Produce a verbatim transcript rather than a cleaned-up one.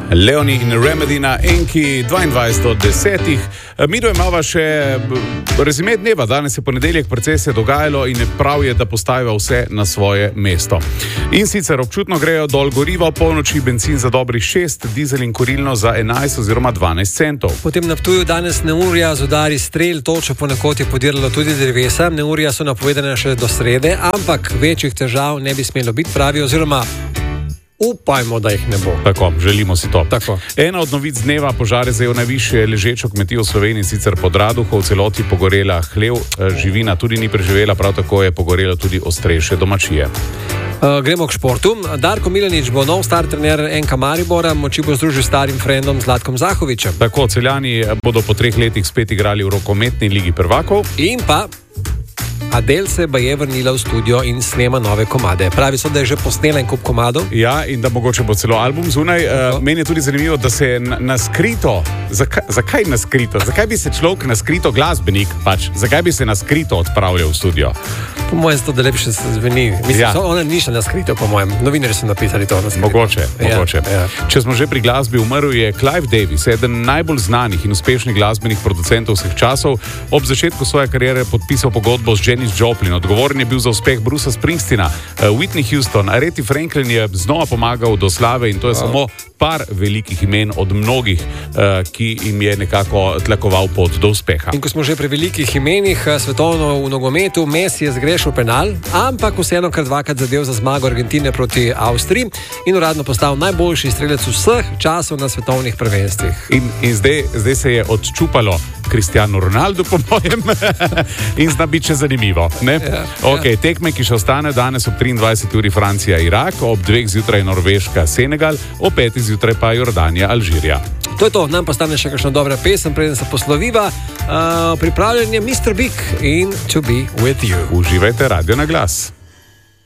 Leoni in Remedy na Enki dvaindvajset do desetih. Mi dojemava še rezime dneva. Danes je ponedeljek, precej se je dogajalo in prav je, da postaviva vse na svoje mesto. In sicer občutno grejo dol gorivo, polnoči benzin za dobrih šest, dizel in kurilno za enajst oziroma dvanajst centov. Potem na Ptuju danes neurja z udari strel, točo ponekod je podiralo tudi drevesa. Neurja so napovedane še do srede, ampak večjih težav ne bi smelo biti, pravi, oziroma upajmo, da jih ne bo. Tako, želimo si to. Tako. Ena od novic dneva: požar je zajel najvišje ležečo kmetijo v Sloveniji, sicer pod Raduho, v celoti pogorela hlev, živina tudi ni preživela, prav tako je pogorelo tudi ostrejše domačije. Uh, gremo k športu. Darko Milanič bo nov star trener N K Maribora, moči bo združil starim frendom Zlatkom Zahovičem. Tako, Celjani bodo po treh letih spet igrali v rokometni ligi prvakov. In pa Adele se je vrnila v studio in snema nove komade. Pravi so, da je že posnela en kup komadov. Ja, in da mogoče bo celo album zunaj. Uh, meni je tudi zanimivo, da se je na, na skrito, zakaj, zakaj na skrito? Zakaj bi se človek na skrito, glasbenik pač, zakaj bi se na skrito odpravljal v studio? Po mojem, to da lepše se zveni. Mislim, Ja. so, ona ni še na skrito, po mojem. Novinarji so napisali to na skrito. Mogoče, mogoče. Ja, ja. Če smo že pri glasbi, umrl je Clive Davis, eden najbolj znanih in uspešnih glasbenih producentov vseh časov. Ob začetku svoje kariere podpisal pogodbo z Janis Joplin. Odgovoren je bil za uspeh Brucea Springsteena, Whitney Houston, Aretha Franklin je znova pomagal do slave in to je wow. samo par velikih imen od mnogih, ki jim je nekako tlakoval pot do uspeha. In ko smo že pri velikih imenih, svetovno v nogometu, Messi je zgrešil penal, ampak vseeno kar dvakrat zadev za zmago Argentine proti Avstriji in uradno postal najboljši strelec vseh časov na svetovnih prvenstvih. In, in zdaj, zdaj se je odčupalo Cristiano Ronaldo, po mojem, in zna biti še zanimivo. Ne? Ja, Okay, ja. tekme, ki še ostane danes ob triindvajseti uri Francija, Irak, ob dveh zjutraj Norveška, Senegal, ob petih zjutraj pa Jordanija, Alžirija. To je to, nam pa stane še kakšna dobra pesem, preden se posloviva. Uh, pripravljen je mister Big in To Be With You. Uživajte Radio na glas.